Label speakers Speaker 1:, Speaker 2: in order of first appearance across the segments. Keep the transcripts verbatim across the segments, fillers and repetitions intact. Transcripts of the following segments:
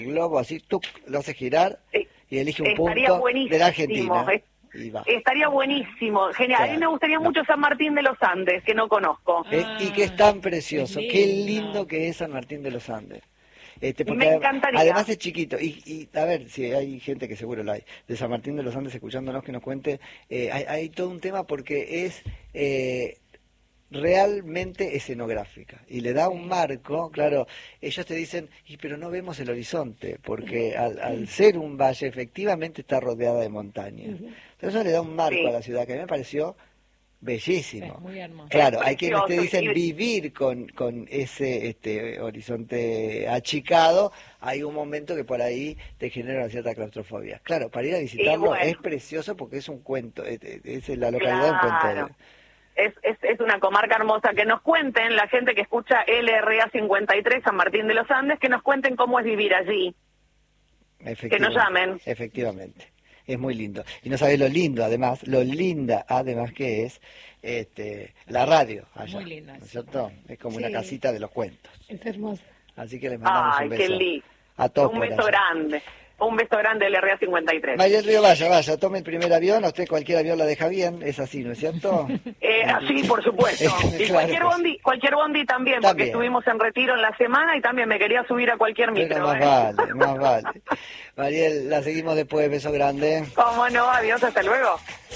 Speaker 1: globo así, tuc, lo hace girar
Speaker 2: Eh,
Speaker 1: y elige un
Speaker 2: estaría
Speaker 1: punto
Speaker 2: buenísimo,
Speaker 1: de la Argentina.
Speaker 2: es-
Speaker 1: Y va.
Speaker 2: Estaría buenísimo, genial.
Speaker 1: Claro.
Speaker 2: A mí me gustaría
Speaker 1: No.
Speaker 2: mucho San Martín de los Andes, que no conozco.
Speaker 1: Eh, y que es tan precioso,
Speaker 3: es
Speaker 1: qué
Speaker 3: lindo.
Speaker 1: lindo que es San Martín de los Andes. Este, porque
Speaker 2: Me
Speaker 1: adem-
Speaker 2: encantaría.
Speaker 1: Además es chiquito. Y, y a ver, si hay gente que seguro lo hay, de San Martín de los Andes escuchándonos que nos cuente, eh, hay, hay todo un tema porque es eh, realmente escenográfica y le da un marco. Claro, ellos te dicen, y pero no vemos el horizonte, porque al, al ser un valle efectivamente está rodeada de montañas. Entonces eso le da un marco
Speaker 2: Sí.
Speaker 1: a la ciudad que a mí me pareció bellísimo.
Speaker 3: Es muy hermoso.
Speaker 1: Claro,
Speaker 2: Es
Speaker 1: hay quienes te
Speaker 2: precioso,
Speaker 1: dicen
Speaker 2: y-
Speaker 1: vivir con, con ese este horizonte achicado, hay un momento que por ahí te genera una cierta claustrofobia. Claro, para ir a visitarlo
Speaker 2: bueno.
Speaker 1: es precioso porque es un cuento, es, es la localidad de un cuento.
Speaker 2: Claro.
Speaker 1: de-
Speaker 2: Es, es, es una comarca hermosa. Que nos cuenten, la gente que escucha L R A cincuenta y tres, San Martín de los Andes, que nos cuenten cómo es vivir allí.
Speaker 1: efectivamente,
Speaker 2: Que nos llamen.
Speaker 1: Efectivamente. Es muy lindo. Y no sabes lo lindo, además, lo linda, además, que es este la radio allá.
Speaker 3: Muy linda,
Speaker 1: ¿no es
Speaker 3: sí.
Speaker 1: cierto? Es como
Speaker 4: Sí.
Speaker 1: una casita de los cuentos.
Speaker 4: Es hermoso.
Speaker 1: Así que les mandamos
Speaker 2: Ay,
Speaker 1: un
Speaker 2: qué
Speaker 1: beso
Speaker 2: lindo.
Speaker 1: a todos
Speaker 2: Un
Speaker 1: por
Speaker 2: beso
Speaker 1: allá.
Speaker 2: grande. Un beso grande L R A cincuenta y tres.
Speaker 1: Mariel Río, vaya, vaya, tome el primer avión, a usted cualquier avión la deja bien, es así, ¿no es cierto?
Speaker 2: Eh, sí, por supuesto. Y
Speaker 1: Claro
Speaker 2: cualquier
Speaker 1: que
Speaker 2: bondi, cualquier bondi también, porque
Speaker 1: También.
Speaker 2: estuvimos en retiro en la semana y también me quería subir a cualquier
Speaker 1: Pero
Speaker 2: micro.
Speaker 1: más
Speaker 2: ¿eh?
Speaker 1: vale, más vale. Mariel, la seguimos después, beso grande.
Speaker 2: ¿Cómo no? Adiós, hasta luego.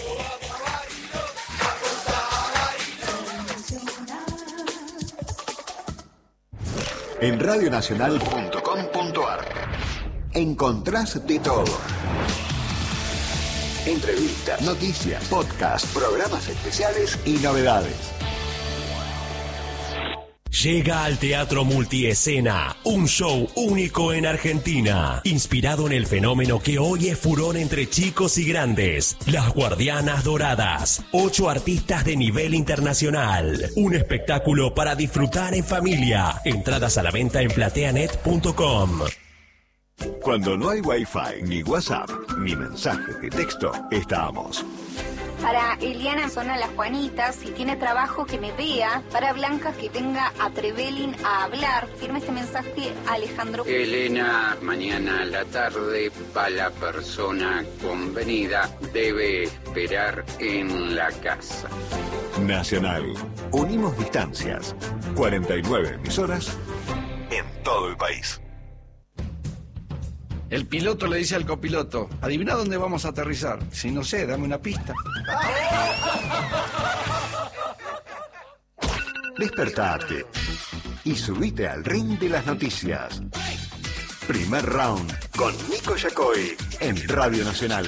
Speaker 5: En radionacional punto com punto ar encontrás de todo. Entrevistas, noticias, podcast, programas especiales y novedades.
Speaker 6: Llega al Teatro Multiescena, un show único en Argentina, inspirado en el fenómeno que hoy es furor entre chicos y grandes, Las Guardianas Doradas, ocho artistas de nivel internacional, un espectáculo para disfrutar en familia, entradas a la venta en plateanet punto com.
Speaker 5: Cuando no hay Wi-Fi, ni WhatsApp, ni mensajes de texto, estamos.
Speaker 7: Para Eliana Zona Las Juanitas, si tiene trabajo que me vea. Para Blanca, que tenga a Trevelin a hablar. Firma este mensaje a Alejandro.
Speaker 8: Elena, mañana a la tarde, para la persona convenida, debe esperar en la casa.
Speaker 5: Nacional. Unimos distancias. cuarenta y nueve emisoras en todo el país.
Speaker 9: El piloto le dice al copiloto, adivina dónde vamos a aterrizar. Si no sé, dame una pista.
Speaker 5: Despertate y subite al ring de las noticias. Primer round con Nico Yacoy en Radio Nacional.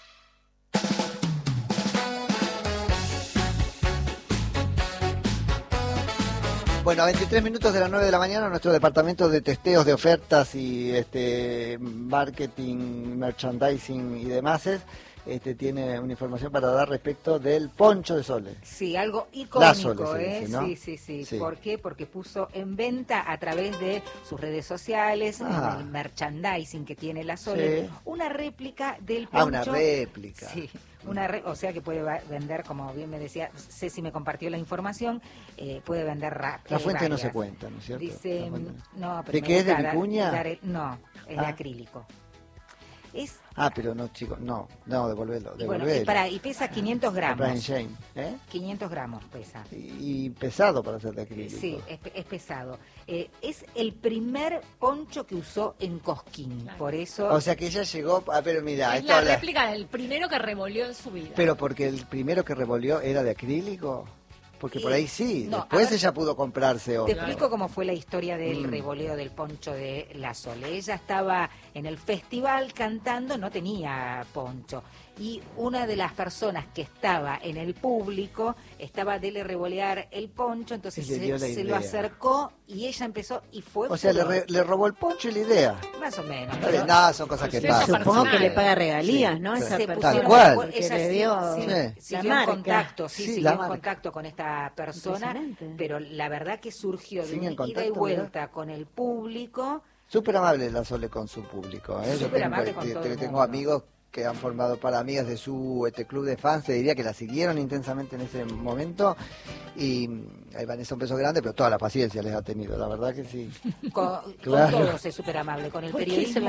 Speaker 1: Bueno, a veintitrés minutos de las nueve de la mañana, nuestro departamento de testeos de ofertas y este marketing, merchandising y demás este, tiene una información para dar respecto del poncho de Sole.
Speaker 10: Sí, algo
Speaker 1: La
Speaker 10: icónico,
Speaker 1: Sole se
Speaker 10: ¿eh?
Speaker 1: dice, ¿no?
Speaker 10: Sí, sí, sí,
Speaker 1: Sí.
Speaker 10: ¿Por qué? Porque puso en venta a través de sus redes sociales,
Speaker 1: Ah.
Speaker 10: en el merchandising que tiene la Sole,
Speaker 1: Sí.
Speaker 10: una réplica del poncho.
Speaker 1: Ah, una réplica.
Speaker 10: Sí, una re- o sea que puede va- vender, como bien me decía, Ceci me compartió la información, eh, puede vender rápido.
Speaker 1: La fuente no se cuenta, ¿no es cierto?
Speaker 10: Dice,
Speaker 1: La fuente.
Speaker 10: no, pero
Speaker 1: ¿De
Speaker 10: me
Speaker 1: qué es? ¿De
Speaker 10: gusta dar-
Speaker 1: vicuña?
Speaker 10: dar el- no, es
Speaker 1: Ah.
Speaker 10: de acrílico. Es,
Speaker 1: Ah, pero no, chicos, no, no, devolverlo,
Speaker 10: y bueno,
Speaker 1: devolverlo.
Speaker 10: y, para, y pesa quinientos
Speaker 1: Brian
Speaker 10: gramos.
Speaker 1: Shane, ¿eh?
Speaker 10: quinientos gramos pesa.
Speaker 1: Y, y pesado para hacer de acrílico.
Speaker 10: Sí, es, pe- es pesado. Eh, es el primer poncho que usó en Cosquín,
Speaker 3: Claro.
Speaker 10: por eso...
Speaker 1: O sea que ella llegó, ah, pero mira,
Speaker 3: Es
Speaker 1: esto
Speaker 3: la
Speaker 1: habla-
Speaker 3: réplica del primero que revolvió en su vida.
Speaker 1: pero porque el primero que revolvió era de acrílico, porque por
Speaker 10: Y-
Speaker 1: ahí sí,
Speaker 10: no,
Speaker 1: después
Speaker 10: a ver,
Speaker 1: ella pudo comprarse
Speaker 10: Te
Speaker 1: otro.
Speaker 10: explico cómo fue la historia del
Speaker 1: Mm.
Speaker 10: revoleo del poncho de la Sole. Ella estaba en el festival cantando, no tenía poncho. Y una de las personas que estaba en el público estaba de revolear el poncho, entonces
Speaker 1: Y le dio
Speaker 10: se,
Speaker 1: la
Speaker 10: se lo
Speaker 1: idea.
Speaker 10: acercó y ella empezó y fue...
Speaker 1: O sea, le,
Speaker 10: furor.
Speaker 1: re- le robó el poncho y la idea.
Speaker 10: Más o menos.
Speaker 1: Está
Speaker 10: pero-
Speaker 1: bien, nada, son cosas que
Speaker 3: Suceso
Speaker 1: pasan.
Speaker 4: Supongo que
Speaker 3: personal.
Speaker 4: le paga regalías,
Speaker 1: Sí,
Speaker 4: ¿no?
Speaker 1: sí.
Speaker 4: Esa
Speaker 10: Se
Speaker 4: persona.
Speaker 1: Tal cual.
Speaker 10: pusieron-
Speaker 4: Que
Speaker 10: ella
Speaker 4: le
Speaker 10: sí-
Speaker 4: dio
Speaker 10: sí,
Speaker 1: Sí.
Speaker 10: siguió
Speaker 4: la
Speaker 10: en
Speaker 4: marca.
Speaker 10: contacto, sí,
Speaker 1: Sí,
Speaker 10: siguió
Speaker 1: la
Speaker 10: en
Speaker 1: marca.
Speaker 10: contacto con esta persona,
Speaker 4: Impresionante.
Speaker 10: pero la verdad que surgió de
Speaker 1: Sigue
Speaker 10: una
Speaker 1: en
Speaker 10: ida y
Speaker 1: contacto,
Speaker 10: vuelta con el público.
Speaker 1: Súper amable la Sole con su público. ¿eh? Yo
Speaker 10: Súper
Speaker 1: tengo,
Speaker 10: amable con
Speaker 1: te-
Speaker 10: todo
Speaker 1: te-
Speaker 10: el
Speaker 1: tengo
Speaker 10: mundo.
Speaker 1: amigos que han formado para amigas de su este club de fans, te diría que la siguieron intensamente en ese momento. Y ahí Vanessa un beso grande, pero toda la paciencia les ha tenido, la verdad que sí.
Speaker 10: Con,
Speaker 1: Claro.
Speaker 10: con todos es súper amable, con el periodismo.